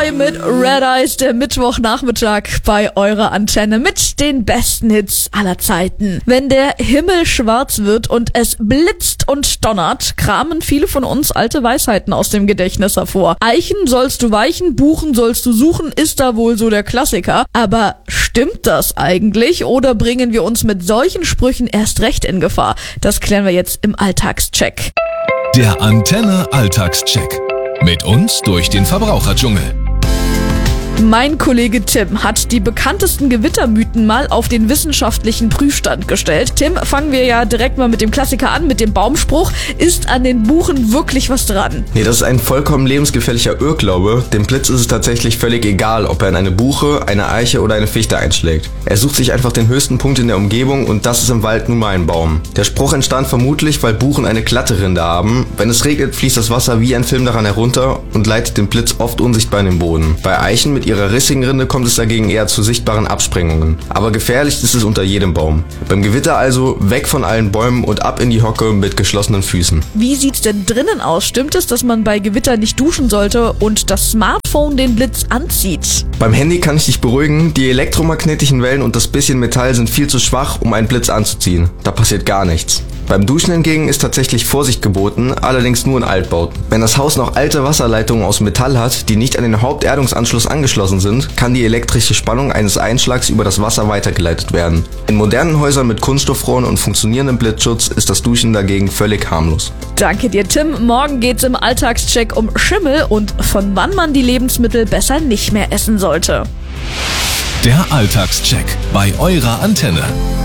Boy mit Red Eyes, der Mittwochnachmittag bei eurer Antenne mit den besten Hits aller Zeiten. Wenn der Himmel schwarz wird und es blitzt und donnert, kramen viele von uns alte Weisheiten aus dem Gedächtnis hervor. Eichen sollst du weichen, Buchen sollst du suchen, ist da wohl so der Klassiker. Aber stimmt das eigentlich oder bringen wir uns mit solchen Sprüchen erst recht in Gefahr? Das klären wir jetzt im Alltagscheck. Der Antenne Alltagscheck. Mit uns durch den Verbraucherdschungel. Mein Kollege Tim hat die bekanntesten Gewittermythen mal auf den wissenschaftlichen Prüfstand gestellt. Tim, fangen wir ja direkt mal mit dem Klassiker an, mit dem Baumspruch. Ist an den Buchen wirklich was dran? Nee, das ist ein vollkommen lebensgefährlicher Irrglaube. Dem Blitz ist es tatsächlich völlig egal, ob er in eine Buche, eine Eiche oder eine Fichte einschlägt. Er sucht sich einfach den höchsten Punkt in der Umgebung und das ist im Wald nun mal ein Baum. Der Spruch entstand vermutlich, weil Buchen eine glatte Rinde haben. Wenn es regnet, fließt das Wasser wie ein Film daran herunter und leitet den Blitz oft unsichtbar in den Boden. Bei Eichen mit ihrer rissigen Rinde kommt es dagegen eher zu sichtbaren Absprengungen. Aber gefährlich ist es unter jedem Baum. Beim Gewitter also weg von allen Bäumen und ab in die Hocke mit geschlossenen Füßen. Wie sieht's denn drinnen aus? Stimmt es, dass man bei Gewitter nicht duschen sollte und das Smartphone den Blitz anzieht? Beim Handy kann ich dich beruhigen, die elektromagnetischen Wellen und das bisschen Metall sind viel zu schwach, um einen Blitz anzuziehen. Da passiert gar nichts. Beim Duschen hingegen ist tatsächlich Vorsicht geboten, allerdings nur in Altbauten. Wenn das Haus noch alte Wasserleitungen aus Metall hat, die nicht an den Haupterdungsanschluss angeschlossen sind, kann die elektrische Spannung eines Einschlags über das Wasser weitergeleitet werden. In modernen Häusern mit Kunststoffrohren und funktionierendem Blitzschutz ist das Duschen dagegen völlig harmlos. Danke dir, Tim. Morgen geht's im Alltagscheck um Schimmel und von wann man die Lebensmittel besser nicht mehr essen sollte. Der Alltagscheck bei eurer Antenne.